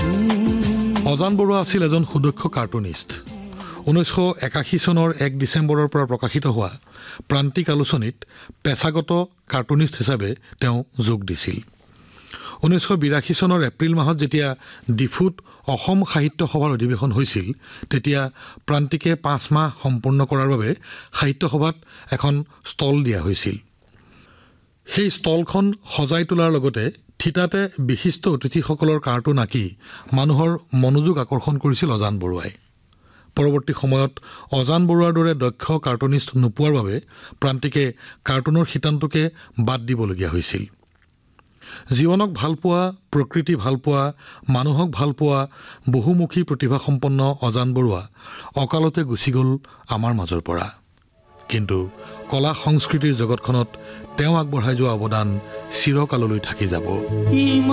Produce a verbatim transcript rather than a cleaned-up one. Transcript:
অজান বৰুৱা আছিল এজন সুদক্ষ কাৰ্টুনিষ্ট। ঊনৈছশ একাশী চনৰ এক ডিচেম্বৰৰ পৰা প্ৰকাশিত হোৱা প্ৰান্তিক আলোচনীত পেছাগত কাৰ্টুনিষ্ট হিচাপে তেওঁ যোগ দিছিল। ঊনৈছশ বিৰাশী চনৰ এপ্ৰিল মাহত যেতিয়া ডিফুত অসম সাহিত্য সভাৰ অধিৱেশন হৈছিল, তেতিয়া প্ৰান্তিকে পাঁচ মাহ সম্পূৰ্ণ কৰাৰ বাবে সাহিত্য সভাত এখন ষ্টল দিয়া হৈছিল। সেই ষ্টলখন সজাই তোলাৰ লগতে থিতাতে বিশিষ্ট অতিথিসকলৰ কাৰ্টুন আঁকি মানুহৰ মনোযোগ আকৰ্ষণ কৰিছিল অজান বৰুৱাই। পৰৱৰ্তী সময়ত অজান বৰুৱাৰ দৰে দক্ষ কাৰ্টুনিষ্ট নোপোৱাৰ বাবে প্ৰান্তিকে কাৰ্টুনৰ শিতানটোকে বাদ দিবলগীয়া হৈছিল। জীৱনক ভালপোৱা, প্ৰকৃতি ভালপোৱা, মানুহক ভালপোৱা বহুমুখী প্ৰতিভাসম্পন্ন অজান বৰুৱা অকালতে গুচি গ'ল আমাৰ মাজৰ পৰা। কিন্তু কলা সংস্কৃতিৰ জগতখনত তেওঁ আগবঢ়াই যোৱা অৱদান চিৰকাললৈ থাকি যাব।